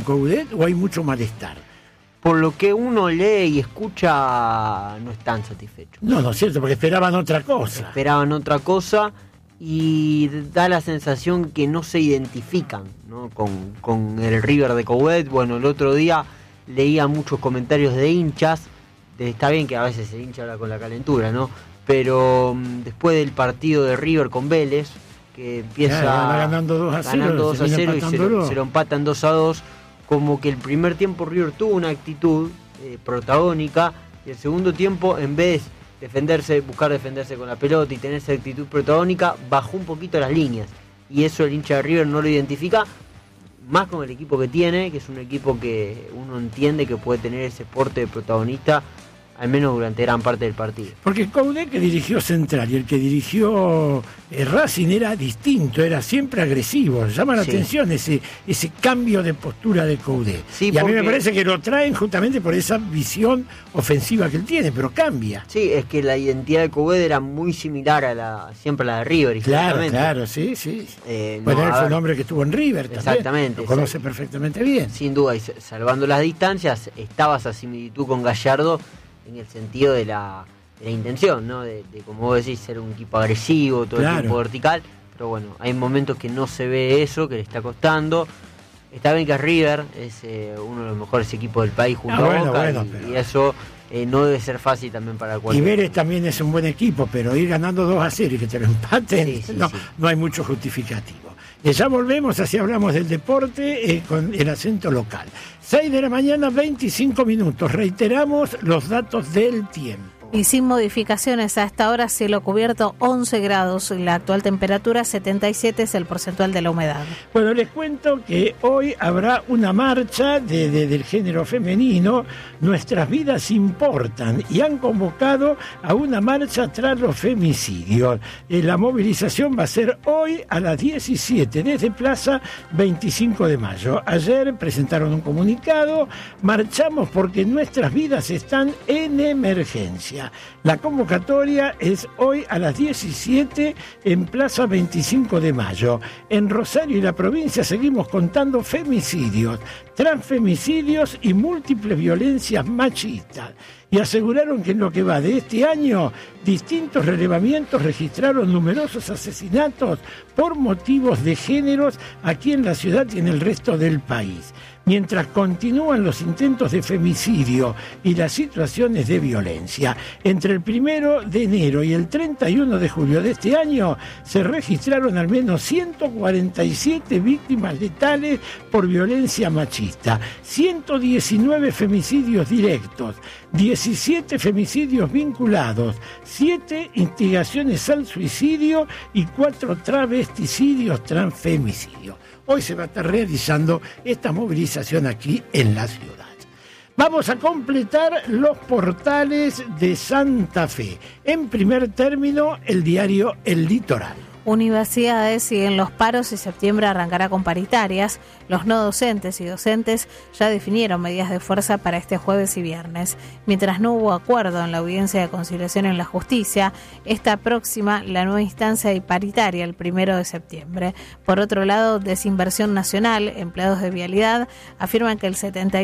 Coudet o hay mucho malestar? Por lo que uno lee y escucha, no están satisfechos. No es cierto, porque esperaban otra cosa. Y da la sensación que no se identifican, ¿no? con el River de Coudet. Bueno, el otro día leía muchos comentarios de hinchas. Está bien que a veces el hincha habla con la calentura, ¿no? Pero después del partido de River con Vélez, que empieza ganando 2-0 y se lo empatan 2-2, como que el primer tiempo River tuvo una actitud protagónica, y el segundo tiempo, en vez de buscar defenderse con la pelota y tener esa actitud protagónica, bajó un poquito las líneas, y eso el hincha de River no lo identifica, más con el equipo que tiene, que es un equipo que uno entiende que puede tener ese porte de protagonista, al menos durante gran parte del partido. Porque Coudet, que dirigió Central, y el que dirigió Racing, era distinto, era siempre agresivo. Llama la atención ese cambio de postura de Coudet. Sí, y a mí me parece que lo traen justamente por esa visión ofensiva que él tiene, pero cambia. Sí, es que la identidad de Coudet era muy similar siempre a la de River. Claro, sí. Bueno, él fue un hombre que estuvo en River también. Exactamente. Lo conoce perfectamente bien. Sin duda, y salvando las distancias, estaba esa similitud con Gallardo, en el sentido de la intención, ¿no? De como vos decís, ser un equipo agresivo, todo el tiempo vertical, pero bueno, hay momentos que no se ve eso, que le está costando. Está bien que River es uno de los mejores equipos del país junto a Boca, y eso no debe ser fácil también para cualquiera. Y Vélez también es un buen equipo, pero ir ganando 2-0 y que te lo empaten, no hay mucho justificativo. Ya volvemos, así hablamos del deporte con el acento local. 6 de la mañana, 25 minutos. Reiteramos los datos del tiempo. Y sin modificaciones, a esta hora cielo cubierto 11 grados, la actual temperatura 77 es el porcentual de la humedad. Bueno, les cuento que hoy habrá una marcha del género femenino, Nuestras Vidas Importan, y han convocado a una marcha tras los femicidios. La movilización va a ser hoy a las 17 desde Plaza 25 de Mayo. Ayer presentaron un comunicado: marchamos porque nuestras vidas están en emergencia. La convocatoria es hoy a las 17 en Plaza 25 de Mayo. En Rosario y la provincia seguimos contando femicidios, transfemicidios y múltiples violencias machistas. Y aseguraron que en lo que va de este año, distintos relevamientos registraron numerosos asesinatos por motivos de géneros aquí en la ciudad y en el resto del país. Mientras continúan los intentos de femicidio y las situaciones de violencia. Entre el 1 de enero y el 31 de julio de este año se registraron al menos 147 víctimas letales por violencia machista, 119 femicidios directos, 17 femicidios vinculados, 7 instigaciones al suicidio y 4 travesticidios transfemicidios. Hoy se va a estar realizando esta movilización aquí en la ciudad. Vamos a completar los portales de Santa Fe. En primer término, el diario El Litoral. Universidades siguen los paros y septiembre arrancará con paritarias. Los no docentes y docentes ya definieron medidas de fuerza para este jueves y viernes. Mientras no hubo acuerdo en la audiencia de conciliación en la justicia, está próxima la nueva instancia de paritaria el 1 de septiembre. Por otro lado, Desinversión Nacional, empleados de vialidad, afirman que el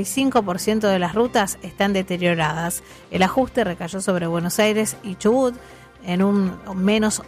75% de las rutas están deterioradas. El ajuste recayó sobre Buenos Aires y Chubut, en un menos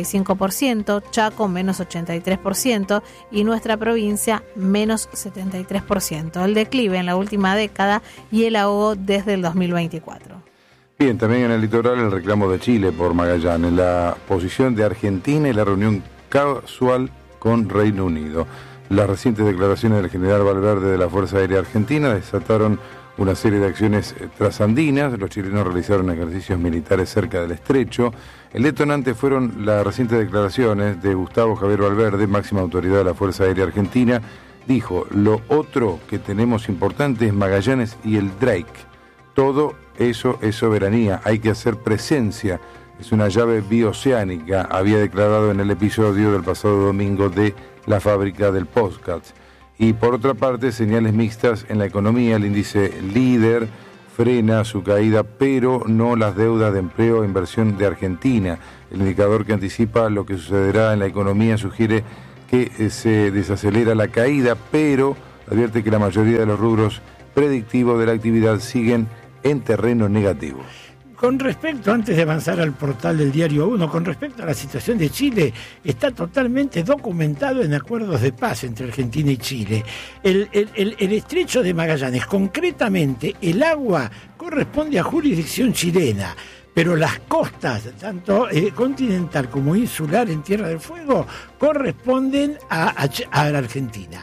85%, Chaco menos 83% y nuestra provincia menos 73%. El declive en la última década y el ahogo desde el 2024. Bien, también en el litoral el reclamo de Chile por Magallanes, la posición de Argentina y la reunión casual con Reino Unido. Las recientes declaraciones del general Valverde de la Fuerza Aérea Argentina desataron una serie de acciones trasandinas. Los chilenos realizaron ejercicios militares cerca del estrecho. El detonante fueron las recientes declaraciones de Gustavo Javier Valverde, máxima autoridad de la Fuerza Aérea Argentina. Dijo: lo otro que tenemos importante es Magallanes y el Drake. Todo eso es soberanía, hay que hacer presencia. Es una llave bioceánica, había declarado en el episodio del pasado domingo de La Fábrica del Podcast. Y por otra parte, señales mixtas en la economía. El índice líder frena su caída, pero no las deudas de empleo e inversión de Argentina. El indicador que anticipa lo que sucederá en la economía sugiere que se desacelera la caída, pero advierte que la mayoría de los rubros predictivos de la actividad siguen en terreno negativo. Con respecto, antes de avanzar al portal del Diario 1, con respecto a la situación de Chile, está totalmente documentado en acuerdos de paz entre Argentina y Chile. El estrecho de Magallanes, concretamente el agua, corresponde a jurisdicción chilena, pero las costas, tanto continental como insular en Tierra del Fuego, corresponden a la Argentina.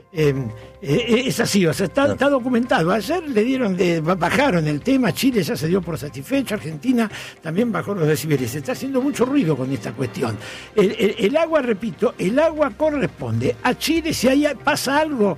Es así, o sea, está documentado. Ayer bajaron el tema, Chile ya se dio por satisfecho, Argentina también bajó los decibeles. Se está haciendo mucho ruido con esta cuestión. El agua, repito, el agua corresponde a Chile. Si pasa algo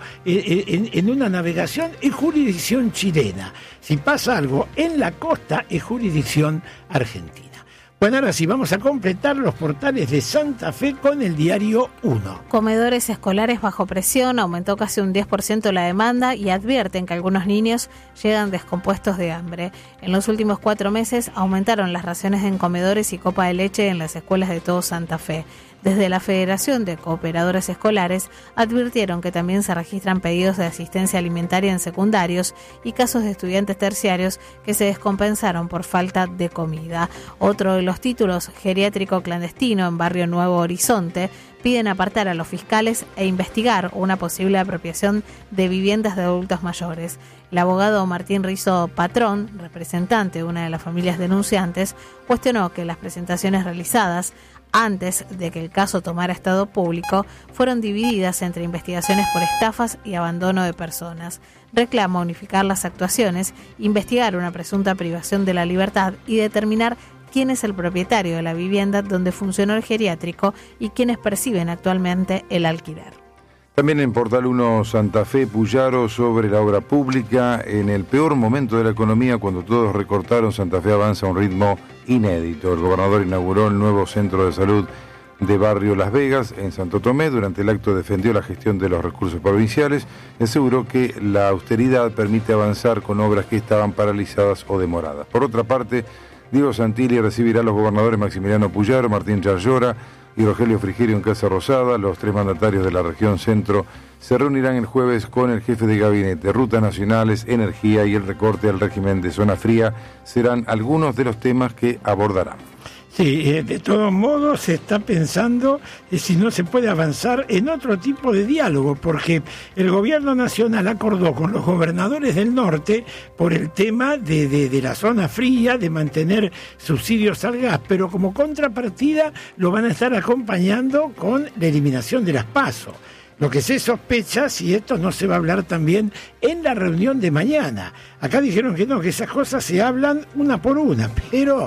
en una navegación, es jurisdicción chilena. Si pasa algo en la costa, es jurisdicción argentina. Bueno, ahora sí, vamos a completar los portales de Santa Fe con el Diario 1. Comedores escolares bajo presión, aumentó casi un 10% la demanda y advierten que algunos niños llegan descompuestos de hambre. En los últimos 4 meses aumentaron las raciones en comedores y copa de leche en las escuelas de todo Santa Fe. Desde la Federación de Cooperadores Escolares advirtieron que también se registran pedidos de asistencia alimentaria en secundarios y casos de estudiantes terciarios que se descompensaron por falta de comida. Otro de los títulos, geriátrico clandestino en Barrio Nuevo Horizonte, piden apartar a los fiscales e investigar una posible apropiación de viviendas de adultos mayores. El abogado Martín Rizzo Patrón, representante de una de las familias denunciantes, cuestionó que las presentaciones realizadas antes de que el caso tomara estado público, fueron divididas entre investigaciones por estafas y abandono de personas. Reclama unificar las actuaciones, investigar una presunta privación de la libertad y determinar quién es el propietario de la vivienda donde funcionó el geriátrico y quiénes perciben actualmente el alquiler. También en Portal 1 Santa Fe, Puyaro sobre la obra pública. En el peor momento de la economía, cuando todos recortaron, Santa Fe avanza a un ritmo inédito. El gobernador inauguró el nuevo centro de salud de Barrio Las Vegas en Santo Tomé. Durante el acto defendió la gestión de los recursos provinciales y aseguró que la austeridad permite avanzar con obras que estaban paralizadas o demoradas. Por otra parte, Diego Santilli recibirá a los gobernadores Maximiliano Puyaro, Martín Yarlora y Rogelio Frigerio en Casa Rosada. Los 3 mandatarios de la región centro se reunirán el jueves con el jefe de gabinete. Rutas nacionales, energía y el recorte al régimen de zona fría serán algunos de los temas que abordarán. Sí, de todos modos se está pensando si no se puede avanzar en otro tipo de diálogo, porque el gobierno nacional acordó con los gobernadores del norte por el tema de la zona fría, de mantener subsidios al gas, pero como contrapartida lo van a estar acompañando con la eliminación de las PASO. Lo que se sospecha si esto no se va a hablar también en la reunión de mañana. Acá dijeron que no, que esas cosas se hablan una por una, pero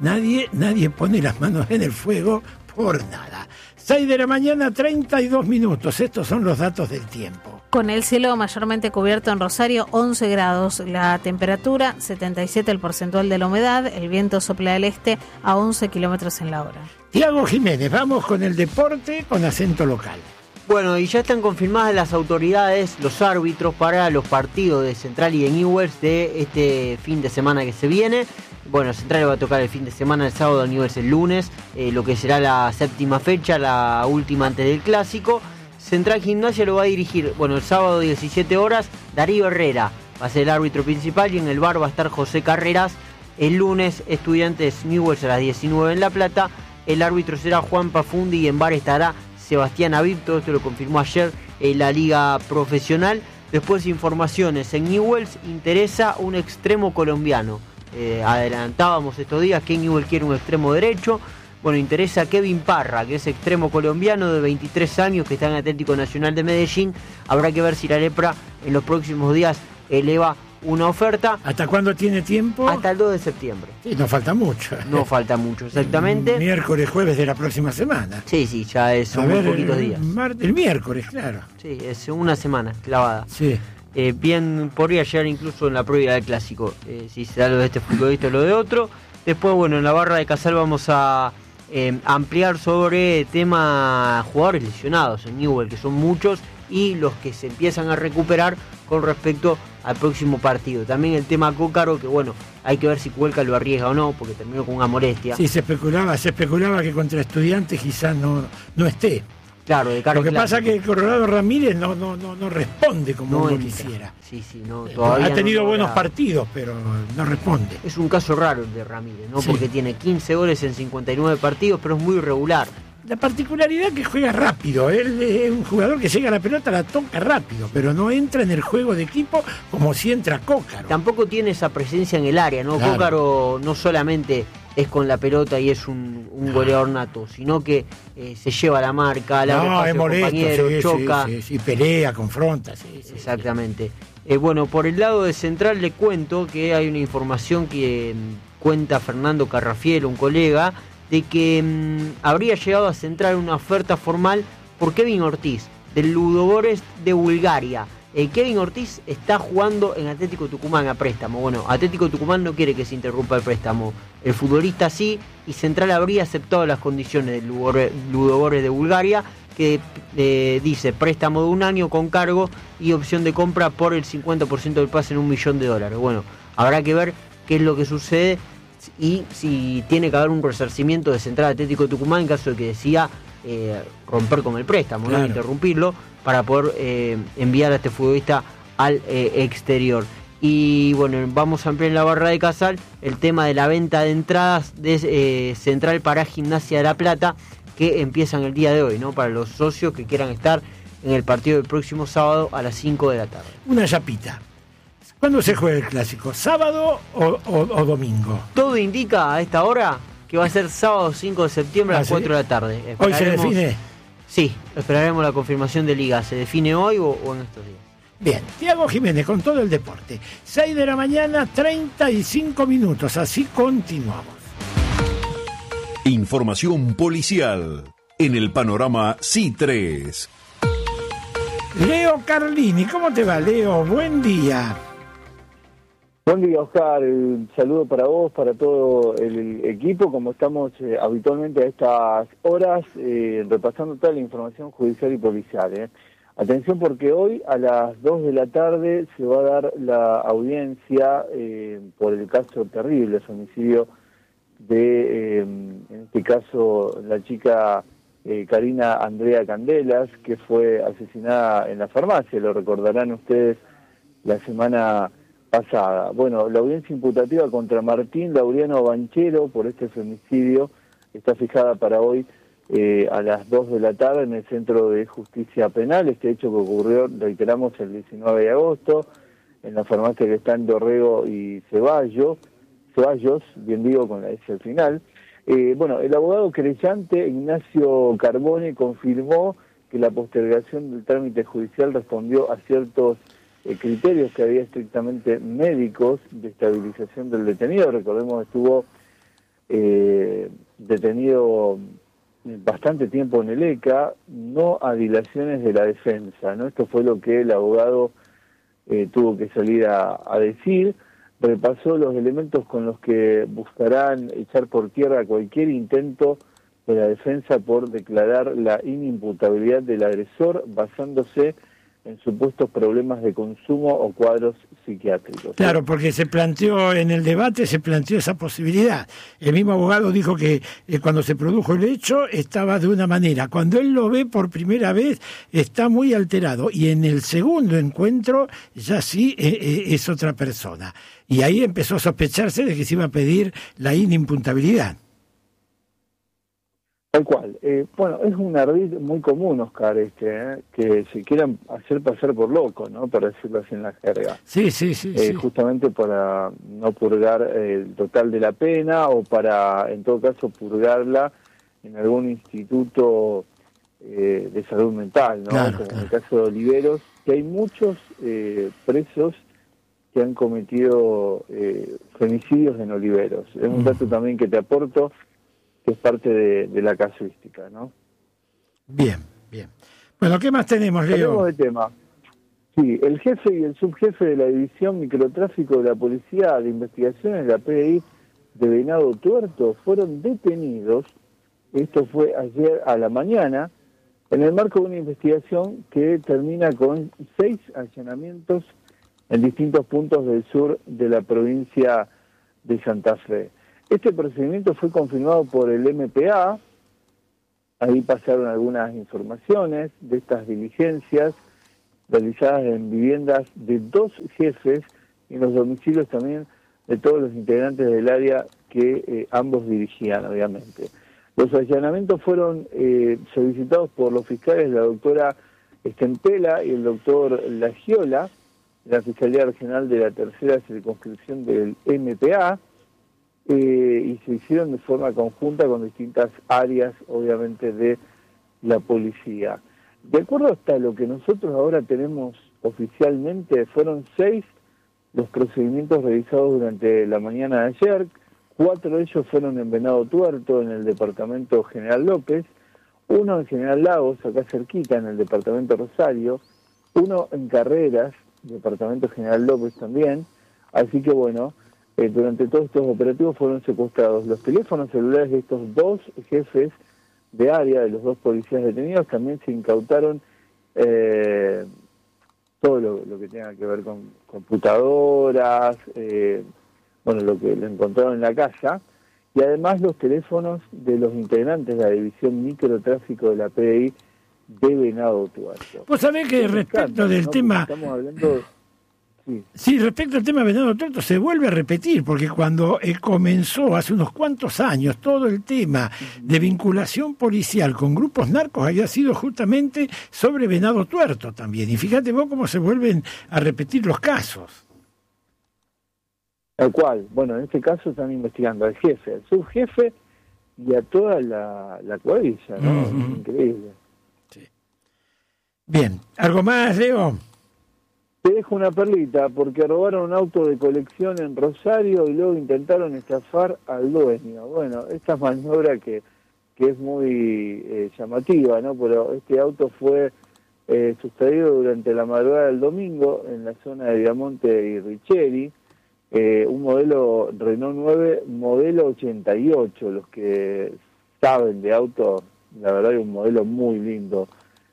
Nadie pone las manos en el fuego por nada. 6 de la mañana, 32 minutos. Estos son los datos del tiempo. Con el cielo mayormente cubierto en Rosario, 11 grados. La temperatura, 77 el porcentual de la humedad. El viento sopla del este a 11 kilómetros en la hora. Tiago Jiménez, vamos con el deporte con acento local. Bueno, y ya están confirmadas las autoridades, los árbitros para los partidos de Central y de Newell's de este fin de semana que se viene. Bueno, Central va a tocar el fin de semana, el sábado, Newell's el lunes, lo que será la 7ª fecha, la última antes del Clásico. Central Gimnasia lo va a dirigir, bueno, el sábado 17 horas, Darío Herrera va a ser el árbitro principal y en el bar va a estar José Carreras. El lunes, Estudiantes Newell's a las 19 en La Plata, el árbitro será Juan Pafundi y en bar estará Sebastián Aviv. Todo esto lo confirmó ayer en la Liga Profesional. Después, informaciones, en Newell's interesa un extremo colombiano. Adelantábamos estos días que Newell's quiere un extremo derecho. Bueno, interesa a Kevin Parra, que es extremo colombiano de 23 años, que está en Atlético Nacional de Medellín. Habrá que ver si la Lepra en los próximos días eleva una oferta. ¿Hasta cuándo tiene tiempo? Hasta el 2 de septiembre. Sí, no falta mucho. No falta mucho, exactamente. Miércoles, jueves de la próxima semana. Sí, ya son muy poquitos días. El miércoles, claro. Sí, es una semana clavada. Sí. Bien, podría llegar incluso en la previa del Clásico, si se da lo de este futbolista o lo de otro. Después, bueno, en la barra de Casal vamos a ampliar sobre tema jugadores lesionados en Newell's, que son muchos, y los que se empiezan a recuperar con respecto al próximo partido. También el tema Cócaro, que bueno, hay que ver si Cuelca lo arriesga o no, porque terminó con una molestia. Sí, se especulaba que contra Estudiantes quizás no esté. Claro, de cara Lo que clara. pasa es que Colorado Ramírez no responde como No uno entra. quisiera. Sí, no, todavía Ha tenido no buenos logra. partidos, pero no responde. Es un caso raro el de Ramírez, ¿no? Sí. Porque tiene 15 goles en 59 partidos, pero es muy irregular. La particularidad es que juega rápido. Él es un jugador que llega a la pelota, la toca rápido, pero no entra en el juego de equipo como si entra Cócaro. Tampoco tiene esa presencia en el área, ¿no? Claro. Cócaro no solamente es con la pelota y es un goleador nato, sino que se lleva la marca, le abre No, espacio es al molesto, compañero, sí, choca. sí, pelea, confronta. Sí. Exactamente. Bueno, por el lado de Central le cuento que hay una información que cuenta Fernando Carrafiel, un colega, de que habría llegado a Central una oferta formal por Kevin Ortiz, del Ludogorets de Bulgaria. Kevin Ortiz está jugando en Atlético Tucumán a préstamo. Bueno, Atlético Tucumán no quiere que se interrumpa el préstamo. El futbolista sí, y Central habría aceptado las condiciones del Ludogorets de Bulgaria, que dice préstamo de 1 año con cargo y opción de compra por el 50% del pase en $1 millón. Bueno, habrá que ver qué es lo que sucede y si tiene que haber un resarcimiento de Central Atlético Tucumán en caso de que decida romper con el préstamo, claro, ¿no? Interrumpirlo para poder enviar a este futbolista al exterior. Y bueno, vamos a ampliar en la barra de Casal el tema de la venta de entradas de Central para Gimnasia de La Plata, que empiezan el día de hoy, ¿no? Para los socios que quieran estar en el partido del próximo sábado a las 5 de la tarde. Una chapita. ¿Cuándo se juega el clásico? ¿Sábado o domingo? Todo indica a esta hora que va a ser sábado 5 de septiembre a las 4 de la tarde. ¿Hoy se define? Sí, esperaremos la confirmación de Liga. ¿Se define hoy o en estos días? Bien, Tiago Jiménez con todo el deporte. 6 de la mañana, 35 minutos. Así continuamos. Información policial en el panorama C3. Leo Carlini, ¿cómo te va, Leo? Buen día. Buen día, Oscar. Un saludo para vos, para todo el equipo. Como estamos habitualmente a estas horas, repasando toda la información judicial y policial. Atención, porque hoy a las 2 de la tarde se va a dar la audiencia por el caso terrible, femicidio de, en este caso, la chica Karina Andrea Candelas, que fue asesinada en la farmacia, lo recordarán ustedes la semana pasada. Bueno, la audiencia imputativa contra Martín Laureano Banchero por este femicidio está fijada para hoy a las 2 de la tarde en el Centro de Justicia Penal. Este hecho que ocurrió, reiteramos, el 19 de agosto, en la farmacia que está en Dorrego y Ceballos, bien digo con la S al final. Bueno, el abogado querellante Ignacio Carbone confirmó que la postergación del trámite judicial respondió a ciertos criterios que había estrictamente médicos de estabilización del detenido. Recordemos, estuvo detenido bastante tiempo en el ECA, no a dilaciones de la defensa, ¿no? Esto fue lo que el abogado tuvo que salir a decir. Repasó los elementos con los que buscarán echar por tierra cualquier intento de la defensa por declarar la inimputabilidad del agresor basándose en supuestos problemas de consumo o cuadros psiquiátricos. Claro, porque se planteó en el debate, se planteó esa posibilidad. El mismo abogado dijo que cuando se produjo el hecho estaba de una manera. Cuando él lo ve por primera vez está muy alterado y en el segundo encuentro ya sí es otra persona. Y ahí empezó a sospecharse de que se iba a pedir la inimputabilidad. Tal cual. Bueno, es un ardid muy común, Oscar, que se quieran hacer pasar por locos, ¿no? Para decirlo así en la jerga. Sí. Justamente para no purgar el total de la pena o para, en todo caso, purgarla en algún instituto de salud mental, ¿no? Claro, como claro. en el caso de Oliveros, que hay muchos presos que han cometido femicidios en Oliveros. Es un dato también que te aporto, que es parte de la casuística, ¿no? Bien. Bueno, ¿qué más tenemos, Leo? Hablemos de tema. Sí, el jefe y el subjefe de la División Microtráfico de la Policía de Investigaciones de la PDI de Venado Tuerto fueron detenidos, esto fue ayer a la mañana, en el marco de una investigación que termina con 6 allanamientos en distintos puntos del sur de la provincia de Santa Fe. Este procedimiento fue confirmado por el MPA Ahí pasaron algunas informaciones de estas diligencias realizadas en viviendas de 2 jefes y en los domicilios también de todos los integrantes del área que ambos dirigían, obviamente. Los allanamientos fueron solicitados por los fiscales, la doctora Estempela y el doctor Lagiola, de la Fiscalía Regional de la Tercera Circunscripción del MPA, y se hicieron de forma conjunta con distintas áreas, obviamente, de la policía. De acuerdo hasta lo que nosotros ahora tenemos oficialmente, fueron 6 los procedimientos realizados durante la mañana de ayer. 4 de ellos fueron en Venado Tuerto, en el departamento General López, 1 en General Lagos, acá cerquita, en el departamento Rosario, 1 en Carreras, departamento General López también. Así que bueno, durante todos estos operativos fueron secuestrados los teléfonos celulares de estos 2 jefes de área, de los 2 policías detenidos. También se incautaron todo lo que tenga que ver con computadoras, lo que le encontraron en la casa, y además los teléfonos de los integrantes de la División Microtráfico de la PDI de Venado Tuerto. Vos sabés que respecto del tema... Estamos hablando... Sí, respecto al tema de Venado Tuerto se vuelve a repetir, porque cuando comenzó hace unos cuantos años todo el tema de vinculación policial con grupos narcos había sido justamente sobre Venado Tuerto también. Y fíjate vos cómo se vuelven a repetir los casos. Tal cual. Bueno, en este caso están investigando al jefe, al subjefe y a toda la cuadrilla, ¿no? Uh-huh. Increíble. Sí. Bien, ¿algo más, Leo? Te dejo una perlita, porque robaron un auto de colección en Rosario y luego intentaron estafar al dueño. Bueno, esta maniobra que es muy llamativa, ¿no? Pero este auto fue sustraído durante la madrugada del domingo en la zona de Viamonte y Richeri, un modelo Renault 9, modelo 88. Los que saben de auto, la verdad es un modelo muy lindo.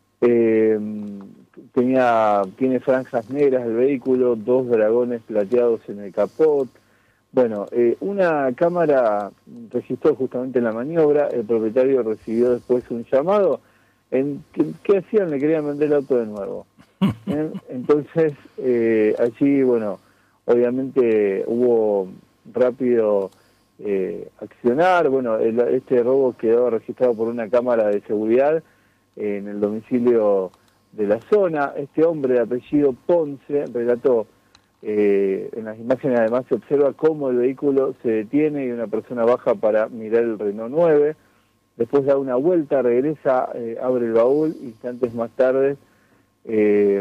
Tiene franjas negras el vehículo, 2 dragones plateados en el capot. Bueno, una cámara registró justamente la maniobra. El propietario recibió después un llamado. ¿Qué hacían? Le querían vender el auto de nuevo. Entonces, allí, bueno, obviamente hubo rápido accionar. Bueno, este robo quedó registrado por una cámara de seguridad en el domicilio de la zona. Este hombre de apellido Ponce relató, en las imágenes además se observa cómo el vehículo se detiene y una persona baja para mirar el Renault 9, después da una vuelta, regresa, abre el baúl, instantes más tarde el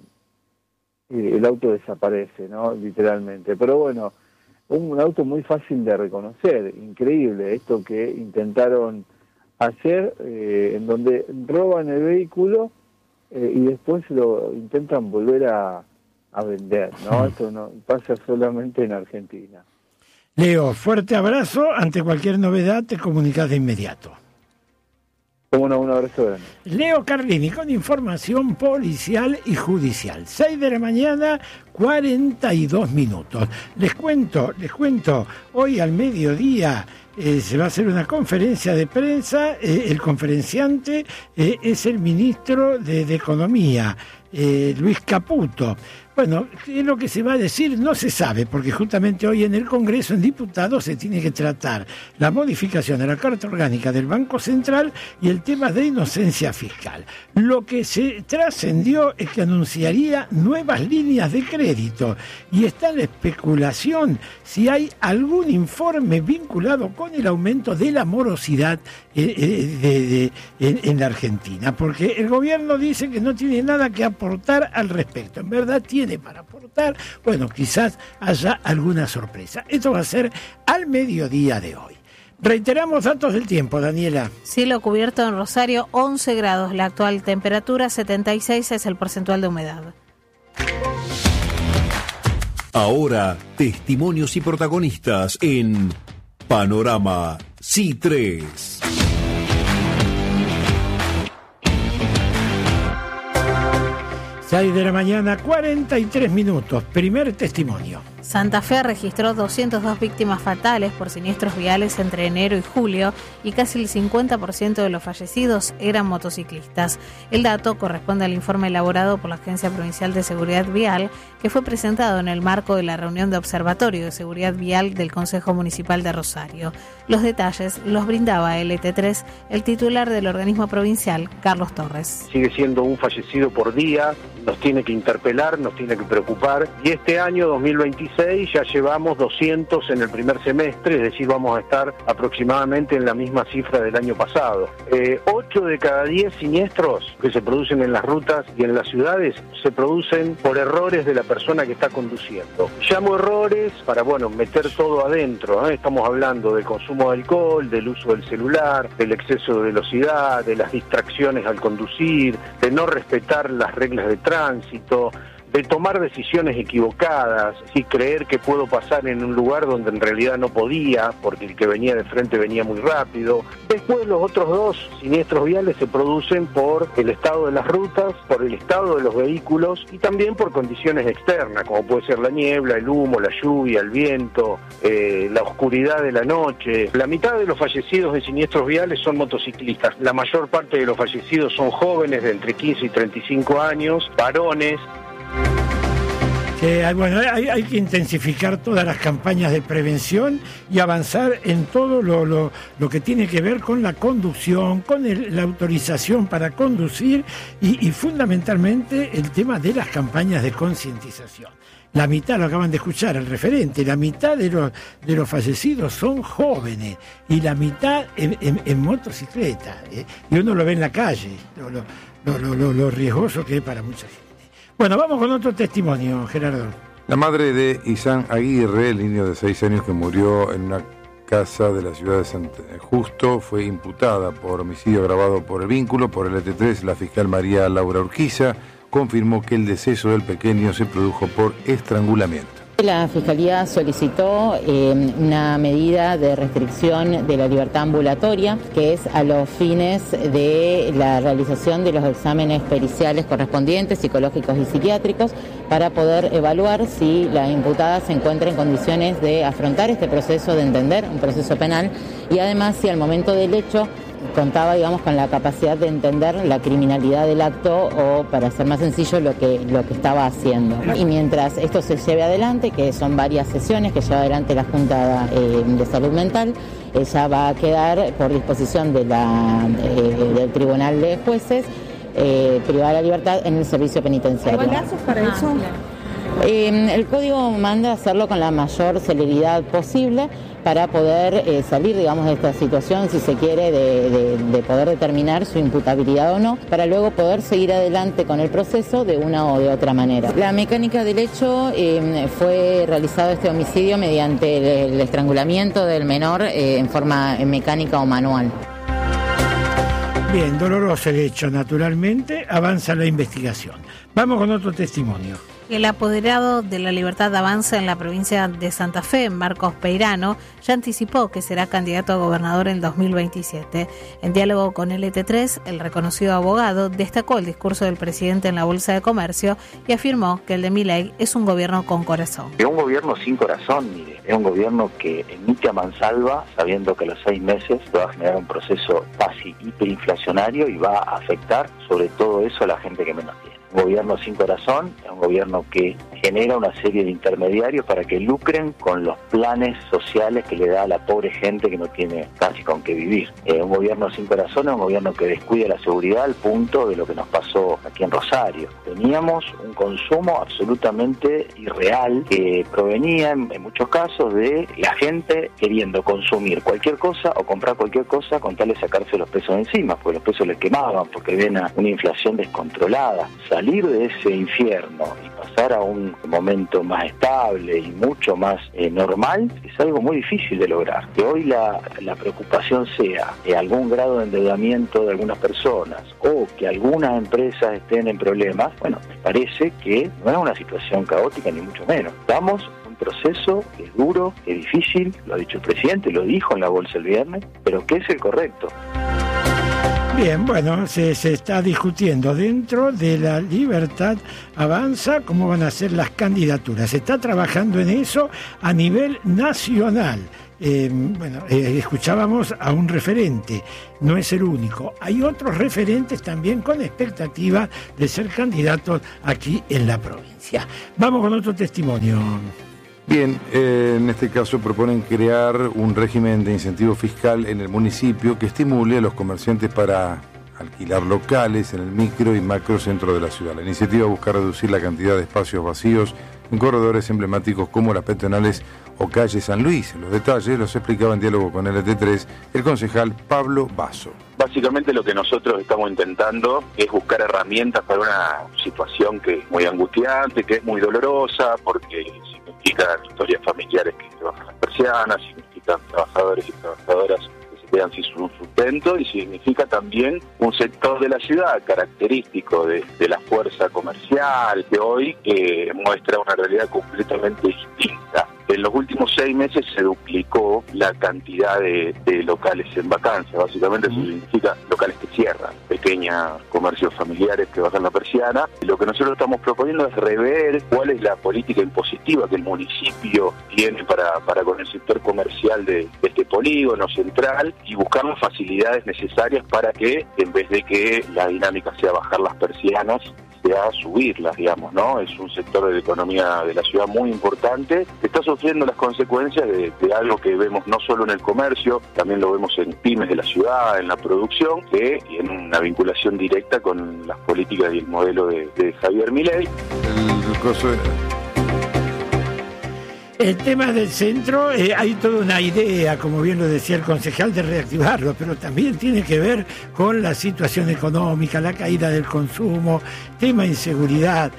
auto desaparece, ¿no? Literalmente. Pero bueno, un auto muy fácil de reconocer, increíble esto que intentaron hacer, en donde roban el vehículo y después lo intentan volver a vender, ¿no? Esto no pasa solamente en Argentina. Leo, fuerte abrazo. Ante cualquier novedad te comunicas de inmediato. Cómo no, un abrazo grande. Leo Carlini con información policial y judicial. 6 de la mañana, 42 minutos. Les cuento, hoy al mediodía se va a hacer una conferencia de prensa. El conferenciante es el ministro de Economía, Luis Caputo. Bueno, ¿qué es lo que se va a decir? No se sabe, porque justamente hoy en el Congreso, en diputados, se tiene que tratar la modificación de la Carta Orgánica del Banco Central y el tema de inocencia fiscal. Lo que se trascendió es que anunciaría nuevas líneas de crédito y está en la especulación si hay algún informe vinculado con el aumento de la morosidad en la Argentina, porque el gobierno dice que no tiene nada que aportar al respecto. En verdad tiene para aportar. Bueno, quizás haya alguna sorpresa. Esto va a ser al mediodía de hoy. Reiteramos datos del tiempo, Daniela. Cielo cubierto en Rosario, 11 grados la actual temperatura, 76 es el porcentual de humedad. Ahora, testimonios y protagonistas en Panorama C3. 6 de la mañana, 43 minutos. Primer testimonio. Santa Fe registró 202 víctimas fatales por siniestros viales entre enero y julio y casi el 50% de los fallecidos eran motociclistas. El dato corresponde al informe elaborado por la Agencia Provincial de Seguridad Vial, que fue presentado en el marco de la reunión de Observatorio de Seguridad Vial del Consejo Municipal de Rosario. Los detalles los brindaba LT3, el titular del organismo provincial, Carlos Torres. Sigue siendo un fallecido por día, nos tiene que interpelar, nos tiene que preocupar, y este año 2026 ya llevamos 200 en el primer semestre, es decir, vamos a estar aproximadamente en la misma cifra del año pasado. 8 de cada 10 siniestros que se producen en las rutas y en las ciudades se producen por errores de la persona que está conduciendo. Llamo errores para, meter todo adentro, ¿no? Estamos hablando del consumo de alcohol, del uso del celular, del exceso de velocidad, de las distracciones al conducir, de no respetar las reglas de tránsito, de tomar decisiones equivocadas, y creer que puedo pasar en un lugar donde en realidad no podía, porque el que venía de frente venía muy rápido. Después los otros 2 siniestros viales se producen por el estado de las rutas, por el estado de los vehículos y también por condiciones externas, como puede ser la niebla, el humo, la lluvia, el viento, la oscuridad de la noche. La mitad de los fallecidos en siniestros viales son motociclistas. La mayor parte de los fallecidos son jóvenes de entre 15 y 35 años, varones. Hay que intensificar todas las campañas de prevención y avanzar en todo lo que tiene que ver con la conducción, con la autorización para conducir y fundamentalmente el tema de las campañas de concientización. La mitad, lo acaban de escuchar el referente, la mitad de los fallecidos son jóvenes y la mitad en motocicleta, y uno lo ve en la calle, lo riesgoso que es para mucha gente. Bueno, vamos con otro testimonio, Gerardo. La madre de Isán Aguirre, el niño de 6 años que murió en una casa de la ciudad de San Justo, fue imputada por homicidio agravado por el vínculo. Por el ET3, la fiscal María Laura Urquiza confirmó que el deceso del pequeño se produjo por estrangulamiento. La Fiscalía solicitó una medida de restricción de la libertad ambulatoria, que es a los fines de la realización de los exámenes periciales correspondientes, psicológicos y psiquiátricos, para poder evaluar si la imputada se encuentra en condiciones de afrontar este proceso, de entender un proceso penal, y además si al momento del hecho contaba, con la capacidad de entender la criminalidad del acto, o, para ser más sencillo, lo que estaba haciendo. Y mientras esto se lleve adelante, que son varias sesiones que lleva adelante la Junta de Salud Mental, ella va a quedar por disposición de del Tribunal de Jueces privada de la libertad en el servicio penitenciario. ¿Hay plazos para eso? El código manda hacerlo con la mayor celeridad posible para poder salir, de esta situación, si se quiere, de poder determinar su imputabilidad o no, para luego poder seguir adelante con el proceso de una o de otra manera. La mecánica del hecho: fue realizado este homicidio mediante el estrangulamiento del menor en forma mecánica o manual. Bien, doloroso el hecho, naturalmente, avanza la investigación. Vamos con otro testimonio. El apoderado de la Libertad Avanza en la provincia de Santa Fe, Marcos Peirano, ya anticipó que será candidato a gobernador en 2027. En diálogo con LT3, el reconocido abogado destacó el discurso del presidente en la Bolsa de Comercio y afirmó que el de Milei es un gobierno con corazón. Es un gobierno sin corazón, mire. Es un gobierno que emite a mansalva, sabiendo que a los 6 meses va a generar un proceso casi hiperinflacionario y va a afectar sobre todo eso a la gente que menos tiene. Un gobierno sin corazón, es un gobierno que genera una serie de intermediarios para que lucren con los planes sociales que le da a la pobre gente que no tiene casi con qué vivir. Un gobierno sin corazón es un gobierno que descuida la seguridad al punto de lo que nos pasó aquí en Rosario. Teníamos un consumo absolutamente irreal que provenía en muchos casos de la gente queriendo consumir cualquier cosa o comprar cualquier cosa con tal de sacarse los pesos de encima, porque los pesos les quemaban, porque ven una inflación descontrolada. Salir de ese infierno y pasar a un momento más estable y mucho más normal es algo muy difícil de lograr. Que hoy la preocupación sea de algún grado de endeudamiento de algunas personas o que algunas empresas estén en problemas, me parece que no es una situación caótica ni mucho menos. Estamos en un proceso que es duro, que es difícil, lo ha dicho el presidente, lo dijo en la bolsa el viernes, pero que es el correcto. Bien, bueno, se está discutiendo dentro de la Libertad Avanza cómo van a ser las candidaturas. Se está trabajando en eso a nivel nacional. Escuchábamos a un referente, no es el único. Hay otros referentes también con expectativa de ser candidatos aquí en la provincia. Vamos con otro testimonio. Bien, en este caso proponen crear un régimen de incentivo fiscal en el municipio que estimule a los comerciantes para alquilar locales en el micro y macro centro de la ciudad. La iniciativa busca reducir la cantidad de espacios vacíos en corredores emblemáticos como las peatonales o calle San Luis. Los detalles los explicaba en diálogo con LT3 el concejal Pablo Basso. Básicamente lo que nosotros estamos intentando es buscar herramientas para una situación que es muy angustiante, que es muy dolorosa, porque significan historias familiares que se bajan las persianas, significan trabajadores y trabajadoras que se quedan sin su sustento, y significa también un sector de la ciudad característico de la fuerza comercial que hoy muestra una realidad completamente distinta. En los últimos 6 meses se duplicó la cantidad de locales en vacancia. Básicamente eso significa locales que cierran, pequeños comercios familiares que bajan la persiana. Y lo que nosotros estamos proponiendo es rever cuál es la política impositiva que el municipio tiene para con el sector comercial de este polígono central y buscar las facilidades necesarias para que, en vez de que la dinámica sea bajar las persianas, sea subirlas, digamos, ¿no? Es un sector de la economía de la ciudad muy importante, que está sufriendo las consecuencias de algo que vemos no solo en el comercio, también lo vemos en pymes de la ciudad, en la producción, y en una vinculación directa con las políticas y el modelo de Javier Milei. El tema del centro, hay toda una idea, como bien lo decía el concejal, de reactivarlo, pero también tiene que ver con la situación económica, la caída del consumo, tema inseguridad.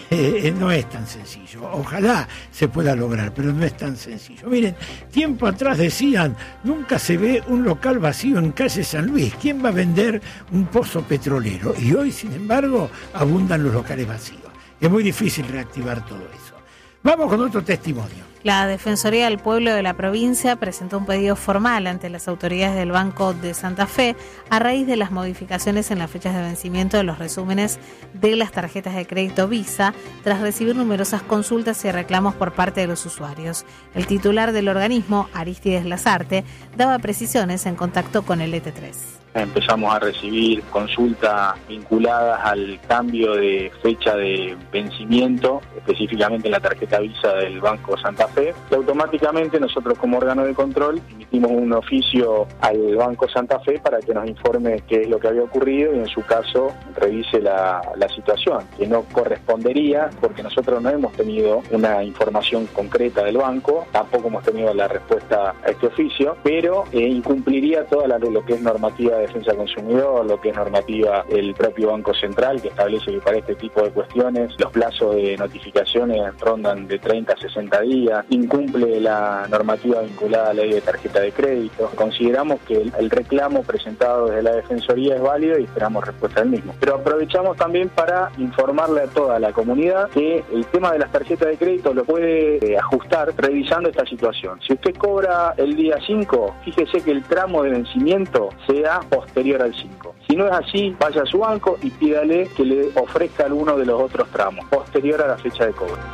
No es tan sencillo. Ojalá se pueda lograr, pero no es tan sencillo. Miren, tiempo atrás decían, nunca se ve un local vacío en calle San Luis. ¿Quién va a vender un pozo petrolero? Y hoy, sin embargo, abundan los locales vacíos. Es muy difícil reactivar todo eso. Vamos con otro testimonio. La Defensoría del Pueblo de la provincia presentó un pedido formal ante las autoridades del Banco de Santa Fe a raíz de las modificaciones en las fechas de vencimiento de los resúmenes de las tarjetas de crédito Visa, tras recibir numerosas consultas y reclamos por parte de los usuarios. El titular del organismo, Aristides Lazarte, daba precisiones en contacto con el ET3. Empezamos a recibir consultas vinculadas al cambio de fecha de vencimiento, específicamente en la tarjeta Visa del Banco Santa Fe, y automáticamente nosotros como órgano de control emitimos un oficio al Banco Santa Fe para que nos informe qué es lo que había ocurrido y en su caso revise la situación, que no correspondería porque nosotros no hemos tenido una información concreta del banco, tampoco hemos tenido la respuesta a este oficio, pero incumpliría toda lo que es normativa de defensa del consumidor, lo que es normativa del propio Banco Central, que establece que para este tipo de cuestiones los plazos de notificaciones rondan de 30 a 60 días, incumple la normativa vinculada a la ley de tarjeta de crédito. Consideramos que el reclamo presentado desde la Defensoría es válido y esperamos respuesta del mismo. Pero aprovechamos también para informarle a toda la comunidad que el tema de las tarjetas de crédito lo puede ajustar revisando esta situación. Si usted cobra el día 5, fíjese que el tramo de vencimiento sea posterior al 5. Si no es así, vaya a su banco y pídale que le ofrezca alguno de los otros tramos, posterior a la fecha de cobro.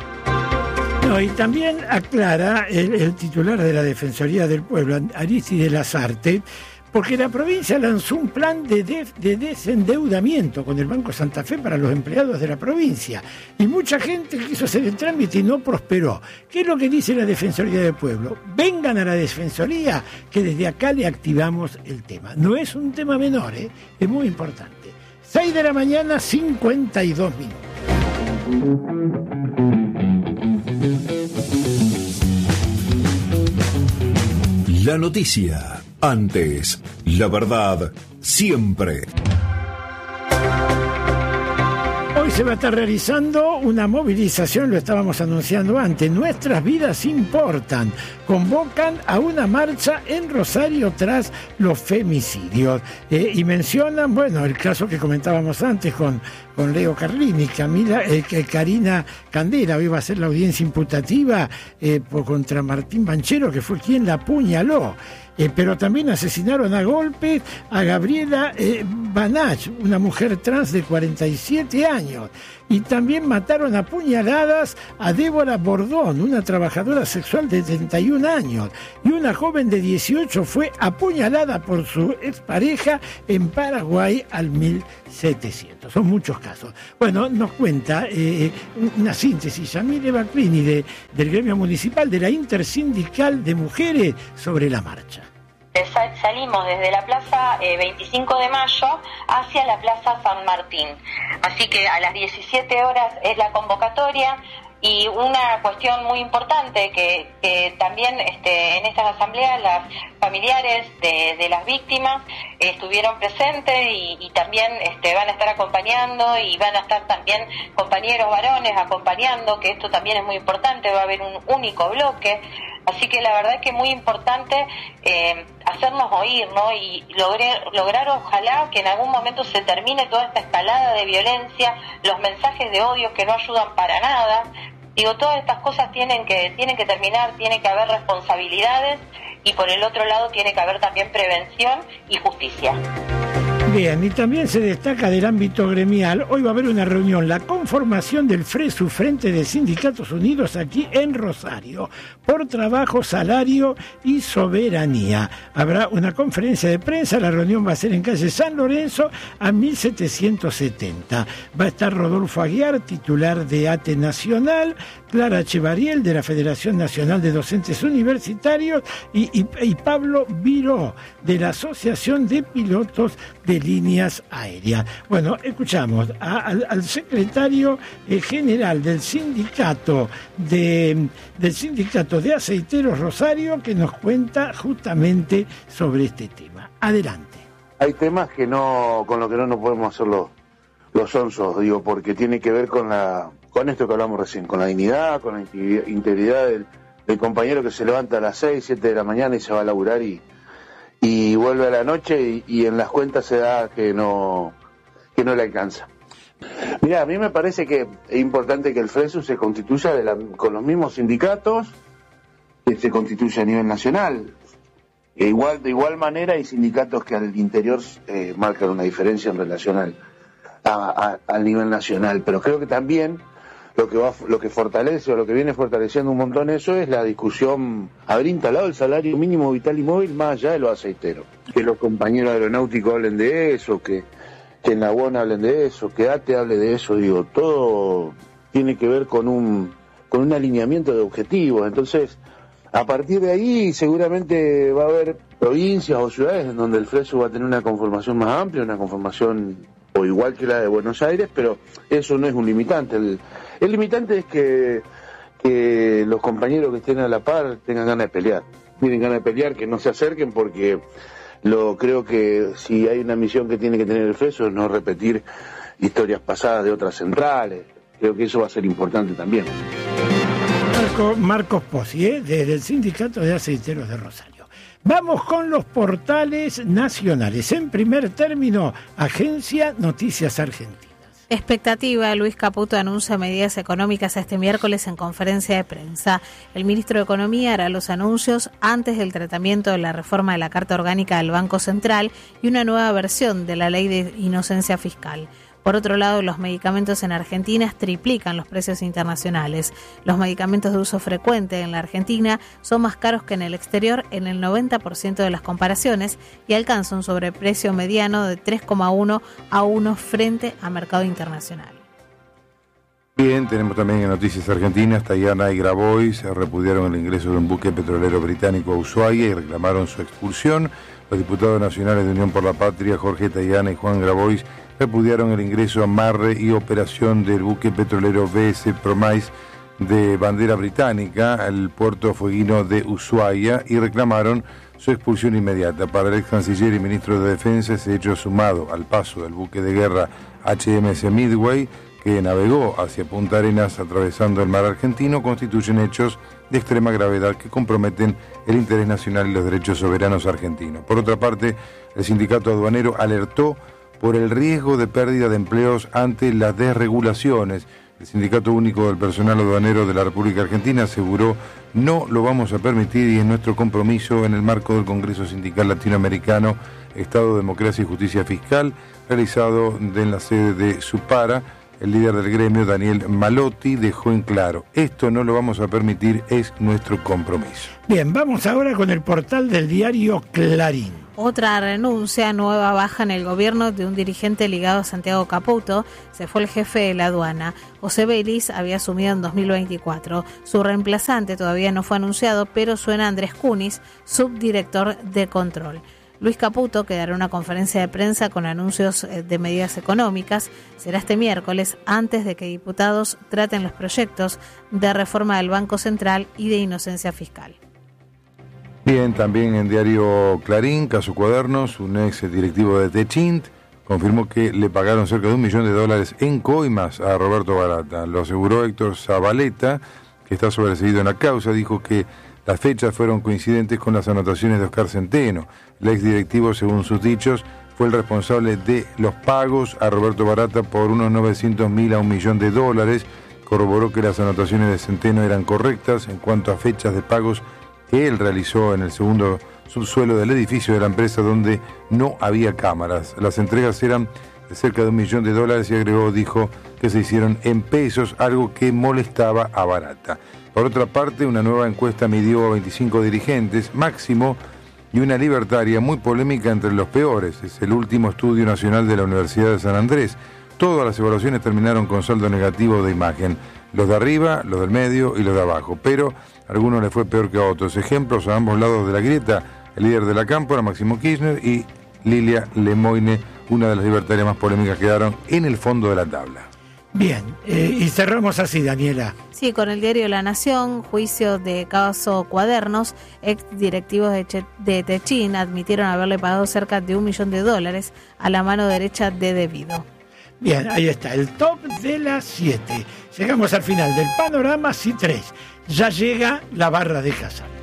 No, y también aclara el titular de la Defensoría del Pueblo, Aristides Lazarte, porque la provincia lanzó un plan de desendeudamiento con el Banco Santa Fe para los empleados de la provincia. Y mucha gente quiso hacer el trámite y no prosperó. ¿Qué es lo que dice la Defensoría del Pueblo? Vengan a la Defensoría, que desde acá le activamos el tema. No es un tema menor, es muy importante. 6 de la mañana, 52 minutos. La noticia. Antes, la verdad, siempre. Hoy se va a estar realizando una movilización, lo estábamos anunciando antes. Nuestras vidas importan. Convocan a una marcha en Rosario tras los femicidios. Y mencionan, bueno, el caso que comentábamos antes con con Leo Carlini. Karina Candela, hoy va a ser la audiencia imputativa contra Martín Banchero, que fue quien la apuñaló. Pero también asesinaron a golpes a Gabriela Banach, una mujer trans de 47 años. Y también mataron a puñaladas a Débora Bordón, una trabajadora sexual de 31 años. Y una joven de 18 fue apuñalada por su expareja en Paraguay al 1700. Son muchos casos. Bueno, nos cuenta una síntesis Yamile Baclini del gremio municipal de la Intersindical de Mujeres sobre la marcha. Salimos desde la Plaza 25 de Mayo hacia la Plaza San Martín. Así que a las 17 horas es la convocatoria. Y una cuestión muy importante que también en estas asambleas las familiares de las víctimas estuvieron presentes y también van a estar acompañando, y van a estar también compañeros varones acompañando, que esto también es muy importante. Va a haber un único bloque. Así que la verdad que es muy importante hacernos oír, ¿no? Y lograr ojalá que en algún momento se termine toda esta escalada de violencia, los mensajes de odio que no ayudan para nada. Digo, todas estas cosas tienen que terminar, tiene que haber responsabilidades, y por el otro lado tiene que haber también prevención y justicia. Bien, y también se destaca del ámbito gremial. Hoy va a haber una reunión, la conformación del FRESU, Frente de Sindicatos Unidos, aquí en Rosario, por trabajo, salario y soberanía. Habrá una conferencia de prensa, la reunión va a ser en calle San Lorenzo a 1770. Va a estar Rodolfo Aguiar, titular de ATE Nacional, Clara Chevariel, de la Federación Nacional de Docentes Universitarios, y Pablo Viró, de la Asociación de Pilotos de Líneas Aéreas. Bueno, escuchamos al secretario general del sindicato de Aceiteros Rosario, que nos cuenta justamente sobre este tema. Adelante. Hay temas con lo que no nos podemos hacer los sonsos, digo, porque tiene que ver con esto que hablamos recién, con la dignidad, con la integridad del compañero que se levanta a las 6, 7 de la mañana y se va a laburar y vuelve a la noche y en las cuentas se da que no le alcanza. Mirá, a mí me parece que es importante que el FRESU se constituya con los mismos sindicatos que se constituye a nivel nacional. De igual manera hay sindicatos que al interior marcan una diferencia en relación al nivel nacional, pero creo que también lo que fortalece o lo que viene fortaleciendo un montón eso es la discusión, haber instalado el salario mínimo vital y móvil más allá de los aceiteros. Que los compañeros aeronáuticos hablen de eso, que en la UON hablen de eso, que ATE hable de eso, digo, todo tiene que ver con un alineamiento de objetivos. Entonces, a partir de ahí seguramente va a haber provincias o ciudades en donde el FRESU va a tener una conformación más amplia, una conformación o igual que la de Buenos Aires, pero eso no es un limitante. El limitante es que los compañeros que estén a la par tengan ganas de pelear. Tienen ganas de pelear, que no se acerquen, porque creo que si hay una misión que tiene que tener el FRESU es no repetir historias pasadas de otras centrales. Creo que eso va a ser importante también. Marcos Pozzi, desde el Sindicato de Aceiteros de Rosario. Vamos con los portales nacionales. En primer término, Agencia Noticias Argentinas. Expectativa, Luis Caputo anuncia medidas económicas este miércoles en conferencia de prensa. El ministro de Economía hará los anuncios antes del tratamiento de la reforma de la Carta Orgánica del Banco Central y una nueva versión de la Ley de Inocencia Fiscal. Por otro lado, los medicamentos en Argentina triplican los precios internacionales. Los medicamentos de uso frecuente en la Argentina son más caros que en el exterior en el 90% de las comparaciones y alcanzan un sobreprecio mediano de 3,1 a 1 frente a mercado internacional. Bien, tenemos también en Noticias Argentinas, Tayana y Grabois repudiaron el ingreso de un buque petrolero británico a Ushuaia y reclamaron su expulsión. Los diputados nacionales de Unión por la Patria, Jorge Tayana y Juan Grabois, repudiaron el ingreso, amarre y operación del buque petrolero BS Promais de bandera británica al puerto fueguino de Ushuaia y reclamaron su expulsión inmediata. Para el ex canciller y ministro de Defensa, ese hecho sumado al paso del buque de guerra HMS Midway, que navegó hacia Punta Arenas atravesando el mar argentino, constituyen hechos de extrema gravedad que comprometen el interés nacional y los derechos soberanos argentinos. Por otra parte, el sindicato aduanero alertó por el riesgo de pérdida de empleos ante las desregulaciones. El Sindicato Único del Personal Aduanero de la República Argentina aseguró: no lo vamos a permitir y es nuestro compromiso en el marco del Congreso Sindical Latinoamericano Estado, Democracia y Justicia Fiscal, realizado en la sede de Supara. El líder del gremio, Daniel Malotti, dejó en claro: esto no lo vamos a permitir, es nuestro compromiso. Bien, vamos ahora con el portal del diario Clarín. Otra renuncia, nueva baja en el gobierno de un dirigente ligado a Santiago Caputo. Se fue el jefe de la aduana. José Belis había asumido en 2024. Su reemplazante todavía no fue anunciado, pero suena Andrés Cunis, subdirector de control. Luis Caputo, que dará una conferencia de prensa con anuncios de medidas económicas, será este miércoles, antes de que diputados traten los proyectos de reforma del Banco Central y de inocencia fiscal. Bien, también en diario Clarín, caso Cuadernos, un ex directivo de Techint confirmó que le pagaron cerca de $1 millón en coimas a Roberto Barata. Lo aseguró Héctor Zabaleta, que está sobreseído en la causa. Dijo que las fechas fueron coincidentes con las anotaciones de Oscar Centeno. El ex directivo, según sus dichos, fue el responsable de los pagos a Roberto Barata por unos $900.000 a $1 millón. Corroboró que las anotaciones de Centeno eran correctas en cuanto a fechas de pagos que él realizó en el segundo subsuelo del edificio de la empresa, donde no había cámaras. Las entregas eran de cerca de $1 millón y agregó, dijo, que se hicieron en pesos, algo que molestaba a Barata. Por otra parte, una nueva encuesta midió a 25 dirigentes, Máximo y una libertaria muy polémica entre los peores. Es el último estudio nacional de la Universidad de San Andrés. Todas las evaluaciones terminaron con saldo negativo de imagen. Los de arriba, los del medio y los de abajo. Pero a algunos les fue peor que a otros. Ejemplos a ambos lados de la grieta: el líder de la cámpora, Máximo Kirchner, y Lilia Lemoine, una de las libertarias más polémicas, quedaron en el fondo de la tabla. Bien, y cerramos así, Daniela. Sí, con el diario La Nación, juicio de caso Cuadernos. Ex directivos de Techint admitieron haberle pagado cerca de $1 millón a la mano derecha de Debido. Bien, ahí está, el top de las 7. Llegamos al final del panorama C3. Ya llega la barra de Casal.